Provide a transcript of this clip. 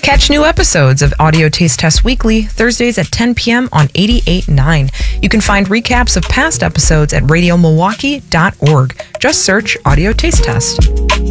Catch new episodes of Audio Taste Test weekly, Thursdays at 10 p.m. on 88.9. You can find recaps of past episodes at radiomilwaukee.org. Just search Audio Taste Test.